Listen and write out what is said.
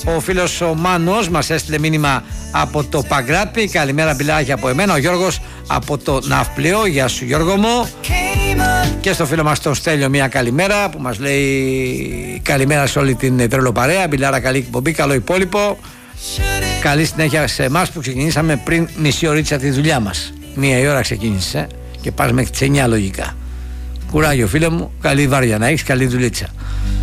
Ο φίλος ο Μάνος μας έστειλε μήνυμα από το Παγκράτη. Καλημέρα μπιλάκι από εμένα. Ο Γιώργος από το Ναυπλαίο. Γεια σου Γιώργο μου. Και στο φίλο μας τον Στέλιο μια καλημέρα που μας λέει καλημέρα σε όλη την τρελοπαρέα. Μπιλάρα, καλή εκπομπή, καλό υπόλοιπο. Καλή συνέχεια σε εμάς που ξεκινήσαμε πριν μισή ωρίτσα τη δουλειά μας. 1 η ώρα ξεκίνησε και πας μέχρι τις 9 λογικά. Κουράγιο φίλε μου, καλή βάρδια να έχεις, καλή δουλίτσα.